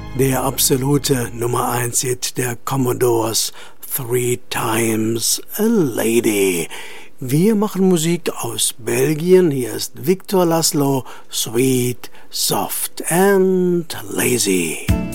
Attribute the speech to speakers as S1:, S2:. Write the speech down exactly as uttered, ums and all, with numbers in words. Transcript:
S1: Der absolute Nummer eins Hit der Commodores, Three Times a Lady. Wir machen Musik aus Belgien. Hier ist Victor Laszlo, Sweet, Soft and Lazy.